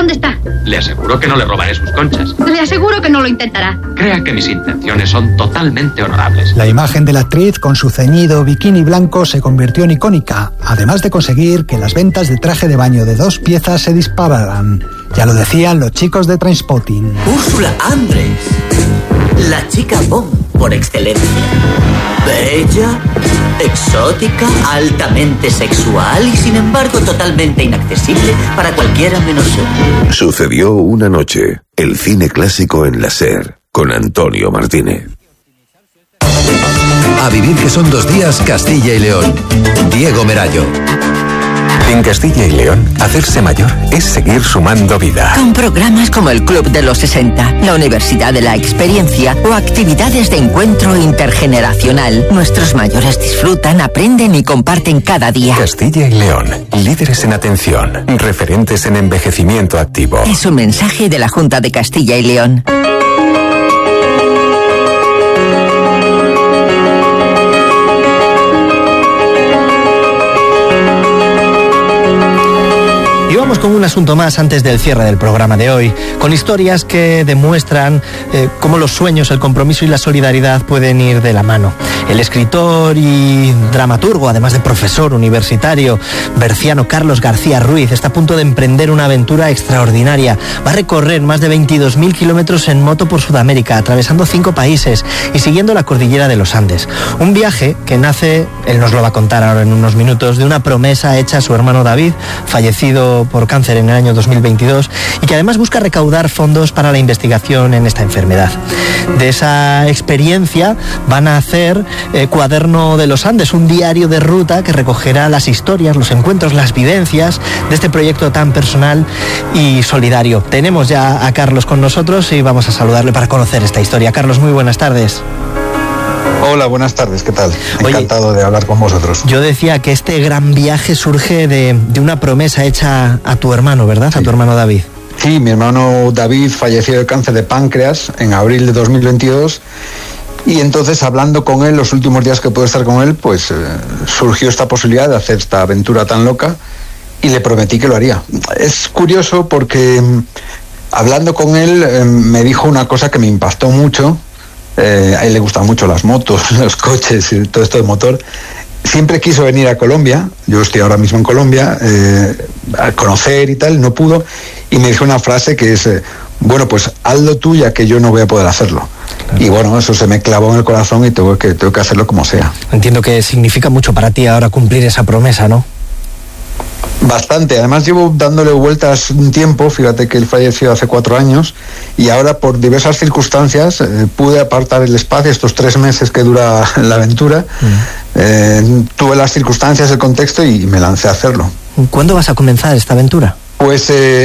¿Dónde está? Le aseguro que no le robaré sus conchas. Le aseguro que no lo intentará. Crea que mis intenciones son totalmente honorables. La imagen de la actriz con su ceñido bikini blanco se convirtió en icónica, además de conseguir que las ventas de traje de baño de 2 piezas se dispararan. Ya lo decían los chicos de Trainspotting. Úrsula Andress, la chica bomb por excelencia. Bella, exótica, altamente sexual y sin embargo totalmente inaccesible para cualquiera menos yo. Sucedió una noche, el cine clásico en la SER, con Antonio Martínez. A vivir que son 2 días, Castilla y León. Diego Merayo. En Castilla y León, hacerse mayor es seguir sumando vida. Con programas como el Club de los 60, la Universidad de la Experiencia o actividades de encuentro intergeneracional, nuestros mayores disfrutan, aprenden y comparten cada día. Castilla y León, líderes en atención, referentes en envejecimiento activo. Es un mensaje de la Junta de Castilla y León. Y vamos con un asunto más antes del cierre del programa de hoy, con historias que demuestran cómo los sueños, el compromiso y la solidaridad pueden ir de la mano. El escritor y dramaturgo, además de profesor universitario, berciano Carlos García Ruiz, está a punto de emprender una aventura extraordinaria. Va a recorrer más de 22.000 kilómetros en moto por Sudamérica, atravesando 5 países y siguiendo la cordillera de los Andes. Un viaje que nace, él nos lo va a contar ahora en unos minutos, de una promesa hecha a su hermano David, fallecido por cáncer en el año 2022, y que además busca recaudar fondos para la investigación en esta enfermedad. De esa experiencia van a hacer Cuaderno de los Andes, un diario de ruta que recogerá las historias, los encuentros, las vivencias de este proyecto tan personal y solidario. Tenemos ya a Carlos con nosotros y vamos a saludarle para conocer esta historia. Carlos, muy buenas tardes. Hola, buenas tardes, ¿qué tal? Encantado de hablar con vosotros. Yo decía que este gran viaje surge de una promesa hecha a tu hermano, ¿verdad? Sí. A tu hermano David. Sí, mi hermano David falleció de cáncer de páncreas en abril de 2022 y entonces, hablando con él, los últimos días que pude estar con él, pues surgió esta posibilidad de hacer esta aventura tan loca y le prometí que lo haría. Es curioso porque hablando con él me dijo una cosa que me impactó mucho. A él le gustan mucho las motos, los coches y todo esto de motor. Siempre quiso venir a Colombia, yo estoy ahora mismo en Colombia, a conocer y tal, no pudo, y me dijo una frase que es, bueno, pues hazlo tú ya que yo no voy a poder hacerlo. Claro. Y bueno, eso se me clavó en el corazón y tengo que hacerlo como sea. Entiendo que significa mucho para ti ahora cumplir esa promesa, ¿no? Bastante, además llevo dándole vueltas un tiempo, fíjate que él falleció hace 4 años y ahora por diversas circunstancias pude apartar el espacio, estos 3 meses que dura la aventura, tuve las circunstancias, el contexto y me lancé a hacerlo. ¿Cuándo vas a comenzar esta aventura? Pues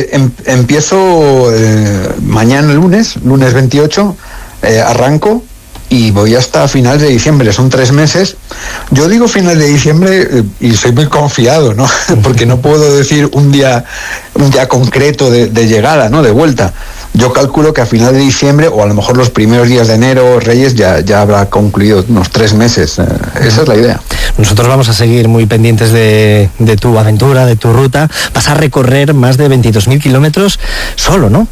empiezo mañana lunes 28, arranco y voy hasta finales de diciembre, son 3 meses. Yo digo finales de diciembre y soy muy confiado, ¿no? Porque no puedo decir un día concreto de llegada, ¿no? De vuelta. Yo calculo que a final de diciembre o a lo mejor los primeros días de enero, Reyes, ya habrá concluido unos 3 meses. Esa es la idea. Nosotros vamos a seguir muy pendientes de tu aventura, de tu ruta. Vas a recorrer más de 22.000 kilómetros solo, ¿no?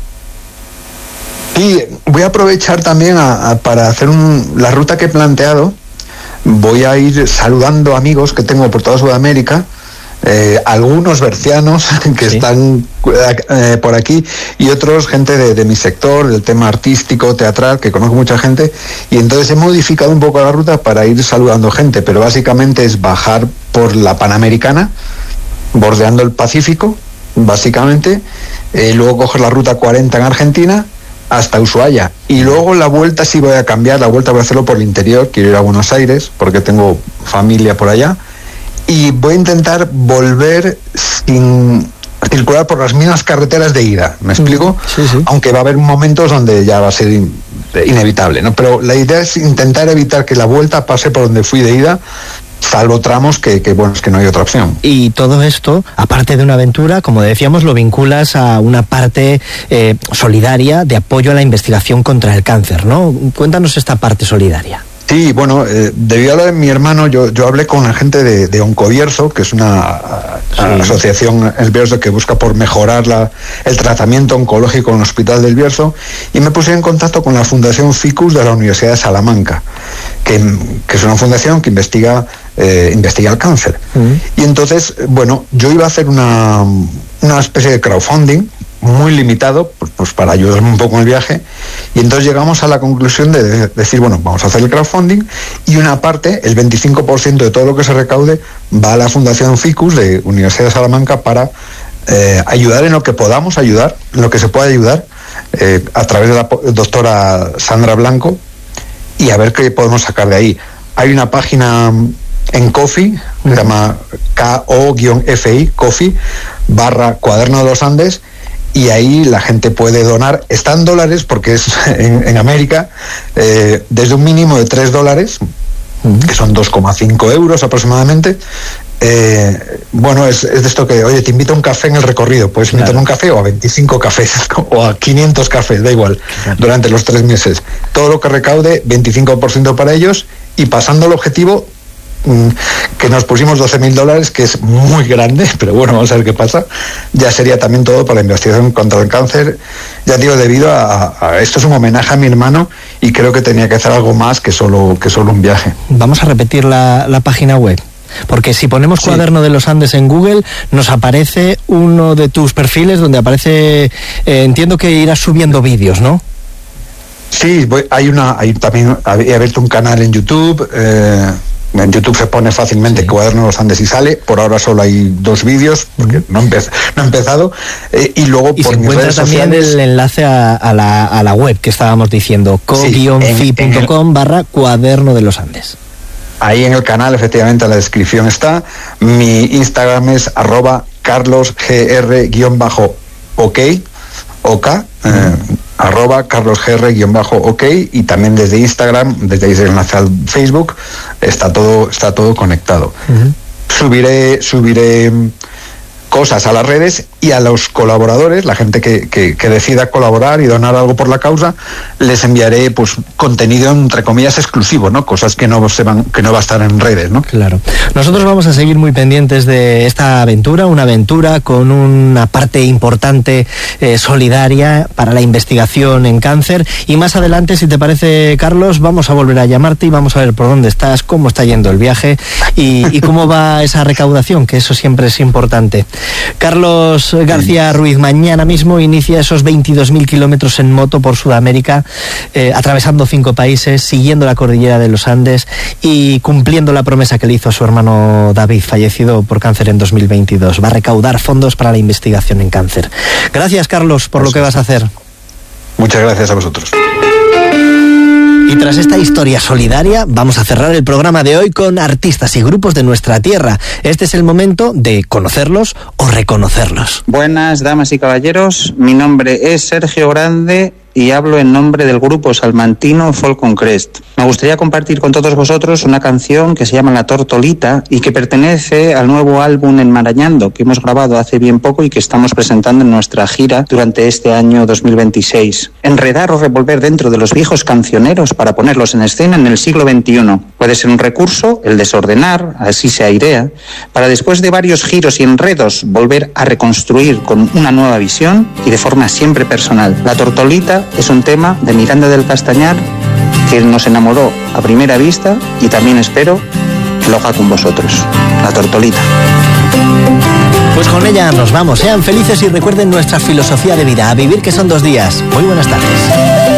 Sí, voy a aprovechar también para hacer la ruta que he planteado. Voy a ir saludando amigos que tengo por toda Sudamérica, algunos bercianos que están por aquí y otros gente de mi sector, del tema artístico, teatral, que conozco mucha gente, y entonces he modificado un poco la ruta para ir saludando gente, pero básicamente es bajar por la Panamericana, bordeando el Pacífico, básicamente, luego coger la ruta 40 en Argentina, hasta Ushuaia, y luego la vuelta sí voy a cambiar, la vuelta voy a hacerlo por el interior, quiero ir a Buenos Aires porque tengo familia por allá y voy a intentar volver sin circular por las mismas carreteras de ida, ¿me explico? Sí. Aunque va a haber momentos donde ya va a ser inevitable, ¿no? Pero la idea es intentar evitar que la vuelta pase por donde fui de ida, salvo tramos que bueno, es que no hay otra opción. Y todo esto, aparte de una aventura, como decíamos, lo vinculas a una parte solidaria de apoyo a la investigación contra el cáncer, ¿no? Cuéntanos esta parte solidaria. Sí, bueno, debido a lo de mi hermano, yo hablé con la gente de Oncobierzo, que es una asociación El Bierzo que busca por mejorar el tratamiento oncológico en el Hospital del Bierzo, y me puse en contacto con la Fundación Ficus de la Universidad de Salamanca, que es una fundación que investiga el cáncer. Y entonces, bueno, yo iba a hacer una especie de crowdfunding muy limitado, pues para ayudarme un poco en el viaje, y entonces llegamos a la conclusión de decir, bueno, vamos a hacer el crowdfunding, y una parte, el 25% de todo lo que se recaude, va a la Fundación Ficus de Universidad de Salamanca para ayudar en lo que podamos ayudar, en lo que se pueda ayudar, a través de la doctora Sandra Blanco, y a ver qué podemos sacar de ahí. Hay una página en Ko-fi, se llama KO-FI, Ko-fi, /Cuaderno de los Andes, y ahí la gente puede donar, está en dólares porque es en América, desde un mínimo de $3, que son 2,5 euros aproximadamente. Bueno, es de esto que, oye, te invito a un café en el recorrido, puedes invitarme a un café o a 25 cafés o a 500 cafés, da igual, durante los 3 meses. Todo lo que recaude, 25% para ellos, y pasando el objetivo, que nos pusimos $12.000, que es muy grande, pero bueno, vamos a ver qué pasa. Ya sería también todo para la investigación contra el cáncer. Ya digo, debido a esto es un homenaje a mi hermano, y creo que tenía que hacer algo más que solo un viaje. Vamos a repetir la página web, porque si ponemos Cuaderno de los Andes en Google, nos aparece uno de tus perfiles donde aparece, entiendo que irás subiendo vídeos, ¿no? Sí, también he abierto un canal en YouTube. En YouTube se pone fácilmente Cuaderno de los Andes y sale. Por ahora solo hay 2 vídeos, porque no he empezado. Y luego por mis redes también sociales, el enlace a la web que estábamos diciendo, co-fi.com /Cuaderno de los Andes. Ahí en el canal, efectivamente, en la descripción está. Mi Instagram es @carlosgr_ok, @carlosgr_ok, y también desde Instagram, desde el enlace al Facebook, está todo conectado. Subiré cosas a las redes, y a los colaboradores, la gente que decida colaborar y donar algo por la causa, les enviaré pues contenido entre comillas exclusivo, ¿no? Cosas que no va a estar en redes, ¿no? Claro. Nosotros vamos a seguir muy pendientes de esta aventura, una aventura con una parte importante solidaria para la investigación en cáncer, y más adelante, si te parece, Carlos, vamos a volver a llamarte y vamos a ver por dónde estás, cómo está yendo el viaje y cómo va esa recaudación, que eso siempre es importante. Carlos García Ruiz, mañana mismo inicia esos 22.000 kilómetros en moto por Sudamérica, atravesando 5 países, siguiendo la cordillera de los Andes y cumpliendo la promesa que le hizo a su hermano David, fallecido por cáncer en 2022. Va a recaudar fondos para la investigación en cáncer. Gracias, Carlos, por lo que vas a hacer. Muchas gracias a vosotros. Y tras esta historia solidaria, vamos a cerrar el programa de hoy con artistas y grupos de nuestra tierra. Este es el momento de conocerlos o reconocerlos. Buenas, damas y caballeros. Mi nombre es Sergio Grande y hablo en nombre del grupo salmantino Folk on Crest. Me gustaría compartir con todos vosotros una canción que se llama La Tortolita y que pertenece al nuevo álbum Enmarañando, que hemos grabado hace bien poco y que estamos presentando en nuestra gira durante este año 2026. Enredar o revolver dentro de los viejos cancioneros para ponerlos en escena en el siglo XXI. Puede ser un recurso, el desordenar, así se airea, para después de varios giros y enredos volver a reconstruir con una nueva visión y de forma siempre personal. La Tortolita es un tema de Miranda del Castañar que nos enamoró a primera vista y también espero que lo haga con vosotros. La Tortolita. Pues con ella nos vamos. Sean felices y recuerden nuestra filosofía de vida. A vivir, que son 2 días. Muy buenas tardes.